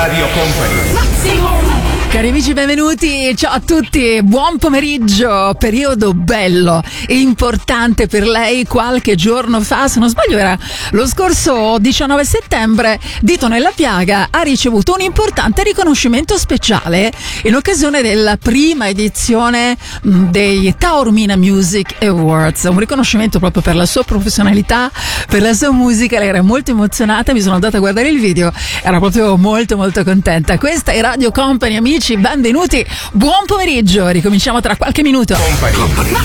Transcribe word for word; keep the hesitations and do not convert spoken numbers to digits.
Radio Company. Cari amici, benvenuti, ciao a tutti, buon pomeriggio, periodo bello e importante per lei. Qualche giorno fa, se non sbaglio era lo scorso diciannove settembre, Dito Nella Piaga ha ricevuto un importante riconoscimento speciale in occasione della prima edizione dei Taormina Music Awards, un riconoscimento proprio per la sua professionalità, per la sua musica. Lei era molto emozionata, mi sono andata a guardare il video, era proprio molto molto contenta. Questa è Radio Company, amici, benvenuti, buon pomeriggio, ricominciamo tra qualche minuto. Company.